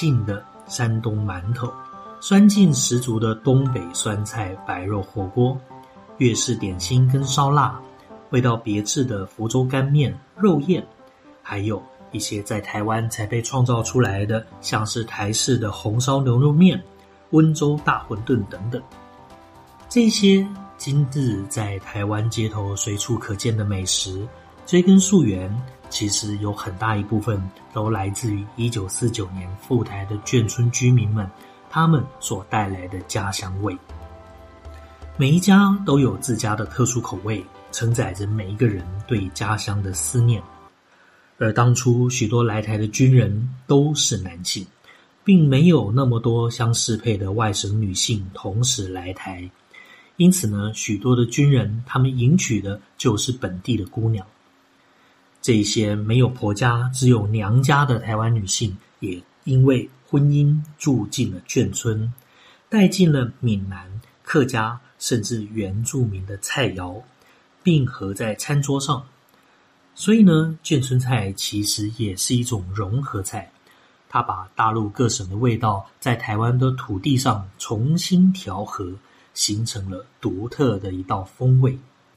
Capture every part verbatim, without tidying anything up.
性的山东馒头，酸劲十足的东北酸菜白肉火锅，粤式点心跟烧腊，味道别致的福州干面、肉燕，还有一些在台湾才被创造出来的，像是台式的红烧牛肉面、温州大馄饨等等。这些今日在台湾街头随处可见的美食，追根溯源，其实有很大一部分都来自于一九四九年赴台的眷村居民们，他们所带来的家乡味。每一家都有自家的特殊口味，承载着每一个人对家乡的思念。而当初许多来台的军人都是男性，并没有那么多相适配的外省女性同时来台，因此呢，许多的军人他们迎娶的就是本地的姑娘。这些没有婆家只有娘家的台湾女性，也因为婚姻住进了眷村，带进了闽南、客家甚至原住民的菜肴，并合在餐桌上。所以呢，眷村菜其实也是一种融合菜，它把大陆各省的味道在台湾的土地上重新调和，形成了独特的一道风味。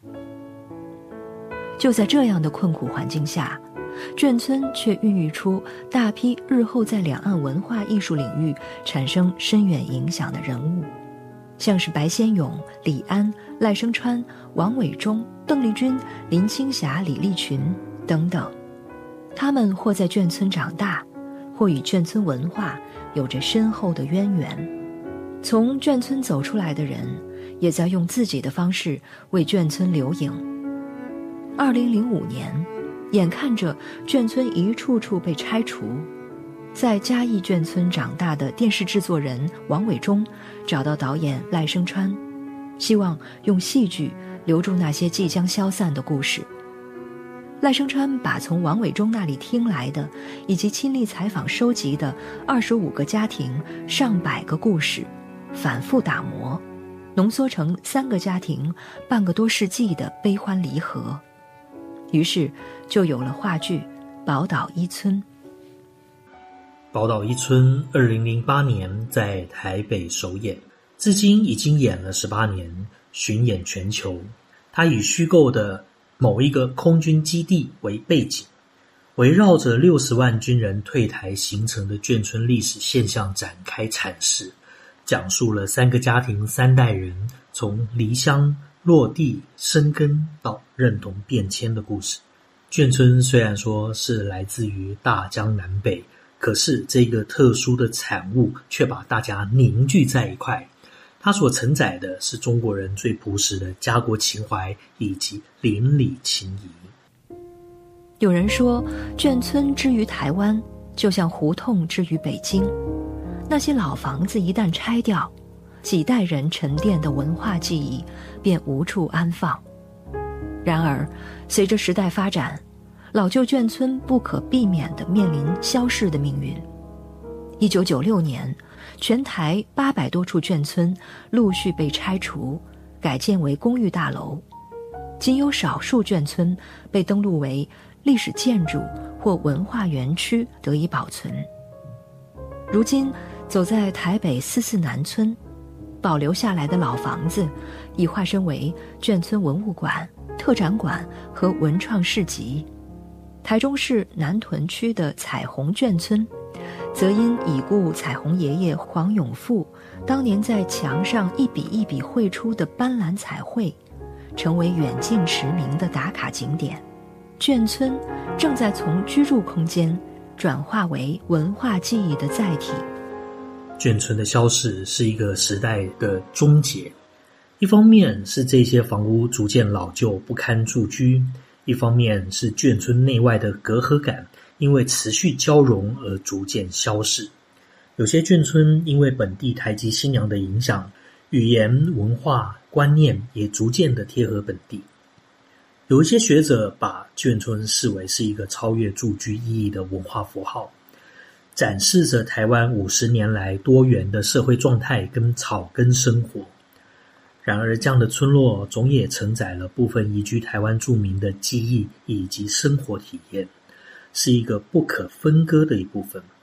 就在这样的困苦环境下，眷村却孕育出大批日后在两岸文化艺术领域产生深远影响的人物，像是白先勇、李安、赖声川、王伟忠、邓丽君、林青霞、李立群等等。他们或在眷村长大，或与眷村文化有着深厚的渊源。从眷村走出来的人，也在用自己的方式为眷村留影。二零零五年，眼看着眷村一处处被拆除，在嘉义眷村长大的电视制作人王伟忠找到导演赖声川，希望用戏剧留住那些即将消散的故事。赖声川把从王伟忠那里听来的以及亲历采访收集的二十五个家庭上百个故事反复打磨，浓缩成三个家庭半个多世纪的悲欢离合，于是就有了话剧《宝岛一村》。 宝岛一村二零零八年在台北首演，至今已经演了十八年，巡演全球。它以虚构的某一个空军基地为背景，围绕着六十万军人退台形成的眷村历史现象展开阐释，讲述了三个家庭三代人从离乡落地生根到认同变迁的故事。眷村虽然说是来自于大江南北，可是这个特殊的产物却把大家凝聚在一块，它所承载的是中国人最朴实的家国情怀以及邻里情谊。 有人说，眷村之于台湾，就像胡同之于北京。那些老房子一旦拆掉，几代人沉淀的文化记忆便无处安放。然而，随着时代发展，老旧眷村不可避免地面临消逝的命运。一九九六年，全台八百多处眷村陆续被拆除，改建为公寓大楼，仅有少数眷村被登录为历史建筑或文化园区得以保存。如今，走在台北四四南村，保留下来的老房子已化身为眷村文物馆、特展馆和文创市集。台中市南屯区的彩虹眷村，则因已故彩虹爷爷黄永富当年在墙上一笔一笔绘出的斑斓彩绘，成为远近驰名的打卡景点。眷村正在从居住空间转化为文化记忆的载体。 眷村的消逝是一个时代的终结，一方面是这些房屋逐渐老旧不堪住居，一方面是眷村内外的隔阂感因为持续交融而逐渐消逝。有些眷村因为本地台籍新娘的影响，语言、文化、观念也逐渐的贴合本地。有一些学者把眷村视为是一个超越住居意义的文化符号，展示着台湾五十年来多元的社会状态跟草根生活。然而这样的村落总也承载了部分移居台湾住民的记忆以及生活体验，是一个不可分割的一部分。